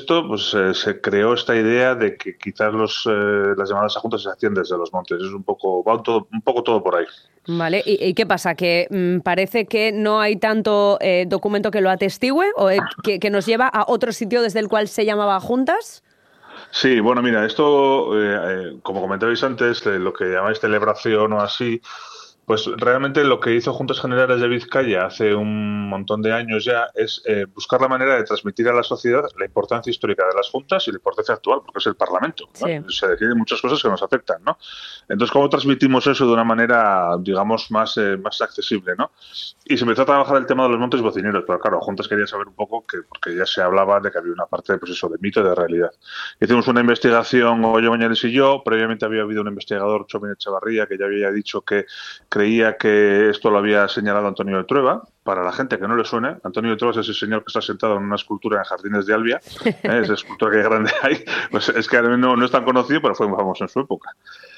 esto, pues se creó esta idea de que quizás las llamadas a juntas se hacían desde los montes. Es un poco, un poco todo por ahí. Vale, ¿y qué pasa? ¿Que parece que no hay tanto documento que lo atestigue o que nos lleva a otro sitio desde el cual se llamaba juntas? Sí, bueno, mira, esto, como comentabais antes, lo que llamáis celebración o así, pues realmente lo que hizo Juntas Generales de Vizcaya hace un montón de años ya es buscar la manera de transmitir a la sociedad la importancia histórica de las juntas y la importancia actual, porque es el Parlamento, ¿no? Sí. Se deciden muchas cosas que nos afectan, ¿no? Entonces, ¿cómo transmitimos eso de una manera, digamos, más accesible, ¿no? Y se empezó a trabajar el tema de los montes bocineros, pero claro, Juntas quería saber un poco, porque ya se hablaba de que había una parte, pues eso, de mito y de realidad. Hicimos una investigación, Goyo Mañares y yo, previamente había habido un investigador, Chomín Echevarría, que ya había dicho que creía que esto lo había señalado Antonio de Trueba. Para la gente que no le suene, Antonio de Trueba es ese señor que está sentado en una escultura en Jardines de Albia, esa escultura que grande hay, pues es que no es tan conocido, pero fue muy famoso en su época.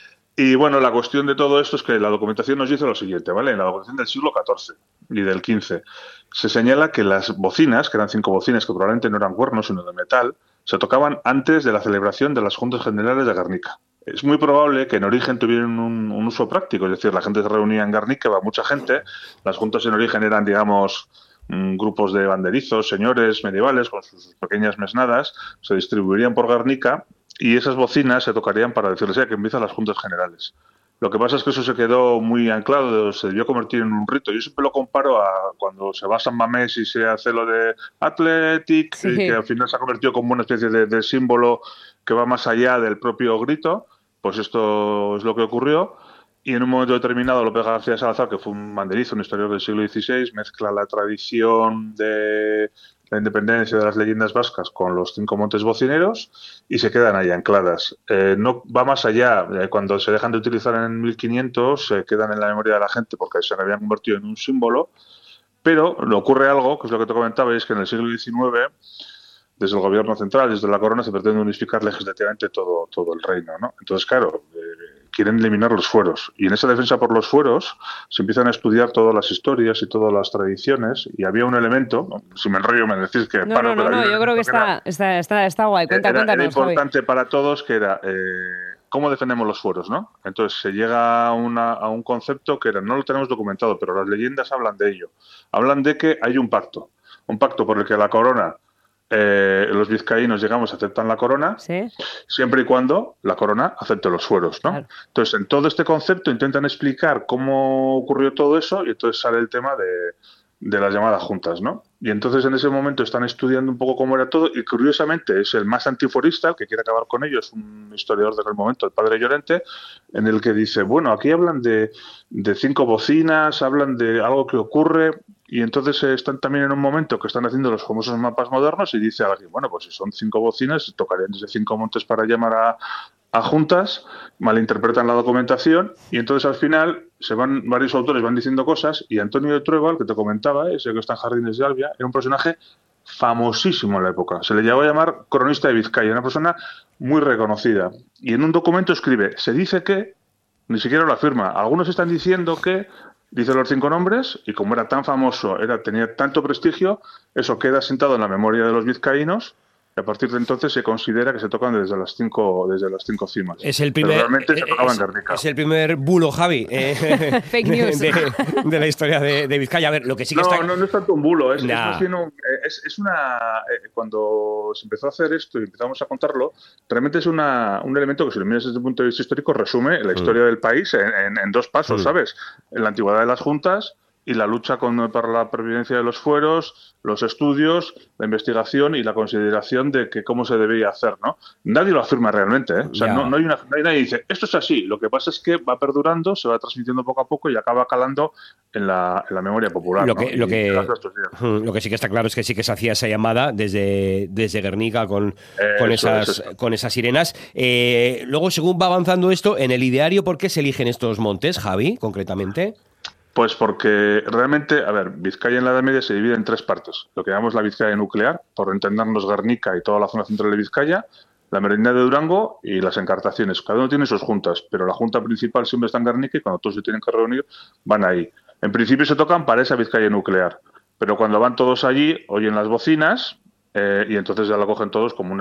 Y bueno, la cuestión de todo esto es que la documentación nos dice lo siguiente, ¿vale? En la documentación del siglo XIV y del XV se señala que las bocinas, que eran 5 bocinas que probablemente no eran cuernos, sino de metal, se tocaban antes de la celebración de las Juntas Generales de Guernica. Es muy probable que en origen tuvieran un uso práctico, es decir, la gente se reunía en Guernica, va mucha gente, las juntas en origen eran, digamos, grupos de banderizos, señores medievales con sus pequeñas mesnadas, se distribuirían por Guernica y esas bocinas se tocarían para decirles que empiezan las Juntas Generales. Lo que pasa es que eso se quedó muy anclado, se debió convertir en un rito. Yo siempre lo comparo a cuando se va a San Mamés y se hace lo de Athletic, Sí. y que al final se ha convertido como una especie de símbolo que va más allá del propio grito. Pues esto es lo que ocurrió. Y en un momento determinado, López García Salazar, que fue un banderizo, un historiador del siglo XVI, mezcla la tradición de la independencia de las leyendas vascas con los 5 montes bocineros y se quedan ahí ancladas. No va más allá. Cuando se dejan de utilizar en 1500, se quedan en la memoria de la gente porque se habían convertido en un símbolo. Pero le ocurre algo, que es lo que te comentaba, y es que en el siglo XIX, desde el gobierno central, desde la corona, se pretende unificar legislativamente todo el reino, ¿no? Entonces, claro, quieren eliminar los fueros. Y en esa defensa por los fueros se empiezan a estudiar todas las historias y todas las tradiciones. Y había un elemento, si me enrollo me decís que No, paro, pero yo creo que está guay. Cuéntanos, era Javi. importante para todos, que era cómo defendemos los fueros, ¿no? Entonces se llega a un concepto que era, no lo tenemos documentado, pero las leyendas hablan de ello. Hablan de que hay un pacto por el que la corona, los vizcaínos, llegamos, aceptan la corona, ¿Sí? siempre y cuando la corona acepte los fueros, ¿no? Claro. Entonces, en todo este concepto intentan explicar cómo ocurrió todo eso y entonces sale el tema de las llamadas juntas, ¿no? Y entonces en ese momento están estudiando un poco cómo era todo y curiosamente es el más antiforista, el que quiere acabar con ello, es un historiador de aquel momento, el padre Llorente, en el que dice, bueno, aquí hablan de 5 bocinas, hablan de algo que ocurre y entonces están también en un momento que están haciendo los famosos mapas modernos y dice alguien, bueno, pues si son 5 bocinas, tocarían desde 5 montes para llamar a juntas, malinterpretan la documentación y entonces al final varios autores van diciendo cosas y Antonio de Trueba, el que te comentaba, ese que está en Jardines de Albia, era un personaje famosísimo en la época. Se le llegó a llamar cronista de Vizcaya, una persona muy reconocida. Y en un documento escribe, se dice que, ni siquiera lo afirma, algunos están diciendo que, dice los 5 nombres, y como era tan famoso, tenía tanto prestigio, eso queda sentado en la memoria de los vizcaínos. A partir de entonces se considera que se tocan desde las cinco cimas. Es el Pero primer, realmente se tocaba en Guernica. es el primer bulo, Javi, Fake news. de la historia de Vizcaya. A ver, lo que sí que está... No es tanto un bulo, es Nah. más bien cuando se empezó a hacer esto y empezamos a contarlo, realmente es un elemento que, si lo miras desde el punto de vista histórico, resume la historia del país en 2 pasos, ¿sabes? En la antigüedad de las juntas y la lucha para la pervivencia de los fueros, los estudios, la investigación y la consideración de que cómo se debía hacer, ¿no? Nadie lo afirma realmente, ¿eh? O sea, no hay nadie que dice, esto es así. Lo que pasa es que va perdurando, se va transmitiendo poco a poco y acaba calando en la memoria popular. Lo que que sí que está claro es que sí que se hacía esa llamada desde Guernica con esas sirenas. Luego, según va avanzando esto, en el ideario, ¿por qué se eligen estos montes, Javi, concretamente? Pues porque realmente, a ver, Vizcaya en la Edad Media se divide en 3 partes. Lo que llamamos la Vizcaya nuclear, por entendernos Guernica y toda la zona central de Vizcaya, la Merindad de Durango y las Encartaciones. Cada uno tiene sus juntas, pero la junta principal siempre está en Guernica y cuando todos se tienen que reunir van ahí. En principio se tocan para esa Vizcaya nuclear, pero cuando van todos allí oyen las bocinas y entonces ya la cogen todos como una